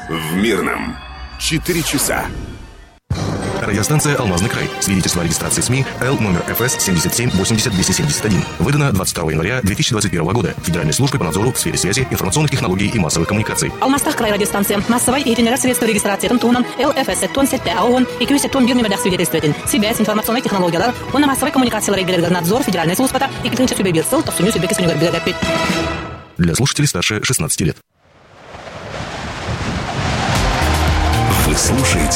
в Мирном. 4 часа. Радиостанция «Алмазный край». Свидетельство о регистрации СМИ Л номер ФС 77-80-271. Выдано 22 января 2021 года Федеральной службой по надзору в сфере связи, информационных технологий и массовых коммуникаций. Алмастах край радиостанция. Массовой и средства регистрации Тунтунан ЛФС 271 и бирмемедах свидетельствует. Связь, информационные технологии, он массовой коммуникации надзор Федеральной службы и клинча субъектов, то сумею себе кисуню. Для слушателей старше 16 лет. Вы слушаете